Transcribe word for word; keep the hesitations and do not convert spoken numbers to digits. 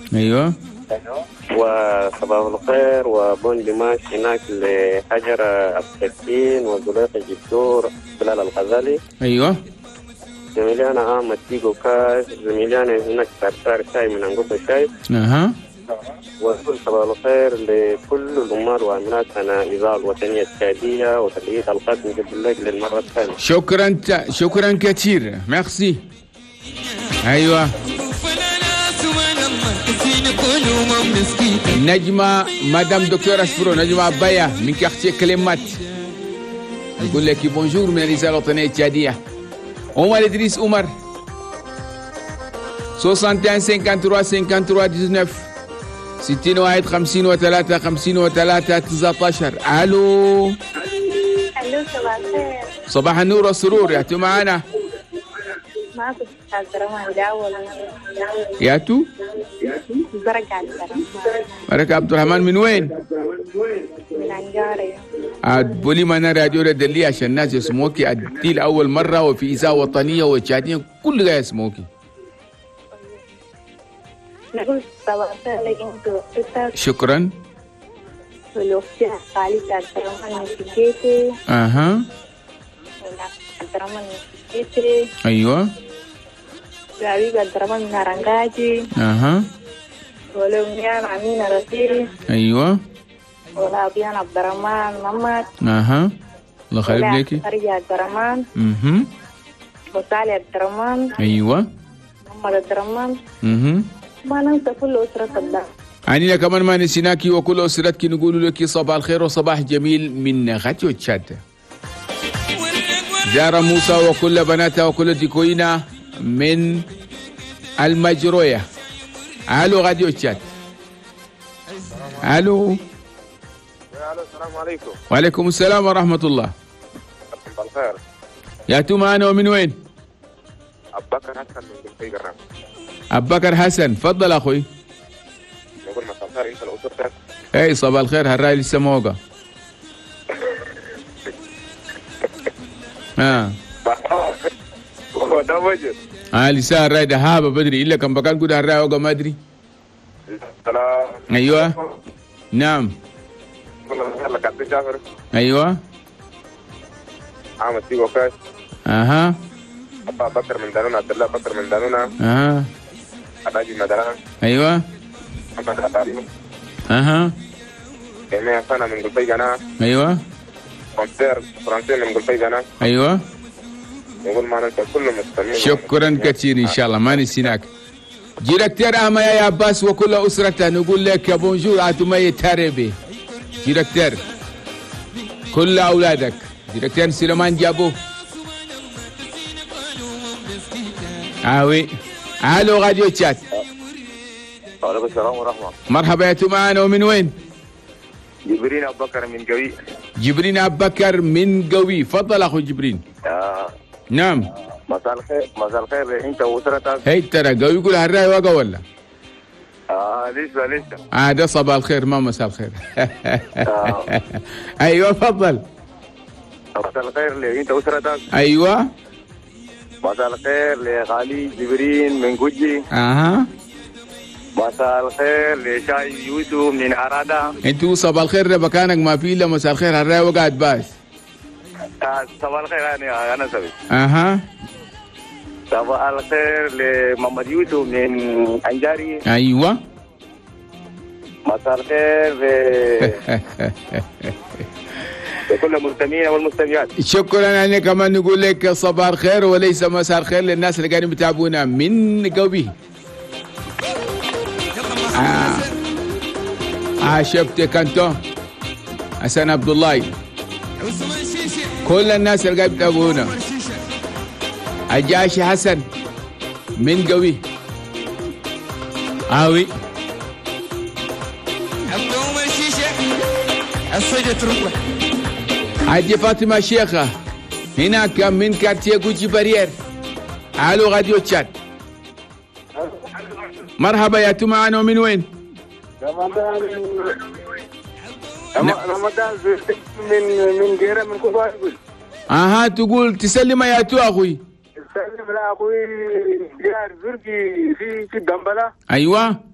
ايوه. وصباح الخير وبون دماش هناك لحجر السكين وزليخ الجبتور بلال الغزالي. ايوه. زميلي انا احمد تيجو كاش، زميلي انا هناك سرسار شاي من انقطه شاي. اها. وكل صباح الخير لكل الامار وامناتنا الاذاعه الوطنيه الشاديه وتحيه القادم قبل لك للمره الثانيه. شكرا شكرا كثير، ميرسي. ايوه. نجمة مدام دكتور اسبرو، نجمة عباية من كارتيه كلمات، يقول لك بونجور من الرسالة الوطنية التشادية. عمر إدريس عمر واحد وستين خمسة وخمسين خمسة وثلاثين تسعة عشر ستين واحد خمسين وثلاثة خمسين وثلاثة تسعة عشر. الو. الو صباح الخير. صباح النور والسرور، ياتوا معنا. معكم عبد الرحمن الأول. ياتوا؟ بركة عبد الرحمن. بركة عبد الرحمن من وين؟ من عنجارية. عاد بولي ما راديو ردلي عشان الناس يسموكي أدي لأول مرة وفي إذاعة وطنية وتشادية كل ده يسموكي. نقول صباح الخير لك أنت. شكرا. والوقت خالد عبد الرحمن من سكيتي. أها. عبد الرحمن من سكيتي. أيوه. وعبيب عبد الرحمن من هرنجاجي. أها. ولو ميان أمين رفيق. أيوه. ولا أبيان عبد الرحمن محمد. أها. الله يخليك ليكي. خريج عبد الرحمن. اها. وصالح عبد الرحمن. أيوه. محمد عبد الرحمن. اها. ما ننسى كل أسرة الدار. عنينا كمان ما نسيناكي وكل أسرتك نقول لك صباح الخير وصباح جميل من غاتيو تشاد. زارة موسى وكل بناتها وكل ديكوينا من المجروية. الو غاديو تشاد. الو. السلام عليكم. وعليكم السلام ورحمة الله. صباح الخير. ياتوا معنا ومن وين؟ أبو بكر حسن من قلبي قرام. أبو بكر حسن، تفضل أخوي. نقول مساء الخير أنت لأسرتك. اي صباح الخير، هالراي لسه موقع. اه هو ده وجد. اه لسه الراي ده هابه بدري الا كم بكان كده الراي وقع ما ادري. السلام. ايوه. نعم. لك عبد الجابر. ايوه. احمد تيجو كاش. اها. ابا بكر من دانونا، عبد الله بكر من دانونا. اها. اباجي مدران. ايوه. محمد عباري. اها. جميع سنة من قلبي جنا. ايوه. فرنسير فرنسي من قلبي جنا. ايوه. نقول ما ننسى كل مستمعين. شكرا كثير ان شاء الله ما نسيناك. ديركتور احمد يا عباس وكل اسرته نقول لك بونجور عتمية تاربي. ديركتور كل اولادك، ديركتور سليمان جابو. آوي. الو غاديو تشات. وعليكم السلام ورحمة. مرحبا يا معنا ومن وين؟ جبرين أبو بكر من قوي. جبرين أبو بكر من قوي، فضل أخو جبرين. آه. نعم. مساء الخير، مساء الخير أنت وأسرتك. هي ترى قوي يقول هالراي وقع ولا؟ آه لسه لسه. آه ده صباح الخير ما مساء الخير. آه. أيوه فضل. مساء الخير لأنت وأسرتك. أيوه. مساء الخير لغالي جبرين من قجي. أها. مساء الخير لشاي يوسف من أرادا. أنتوا صباح الخير ده مكانك ما في إلا مساء الخير هالراي وقعت باس. آه صباح الخير أنا أنا سوي. أها. صباح الخير لمحمد يوسف من أنجاري. أيوه. مساء الخير لكل المستمعين والمستمعات. شكرا. أنا كمان نقول لك صباح الخير وليس مساء الخير للناس اللي قاعدين بيتابعونا من قوي. آه. آه شفت كنتو حسن عبد الله كل الناس اللي قاعدين بيتابعونا. الجاشي حسن من قوي. آوي. حاجة فاطمة شيخة هناك من كارتيه كوتشي برير. الو غاديو تشات. مرحبا يا تو معنا ومن وين؟ رمضان رمضان من من جيرة من كوبا. اها تقول تسلم يا تو اخوي. تسلم لا اخوي ديار زرقي في في الدنبله. ايوه.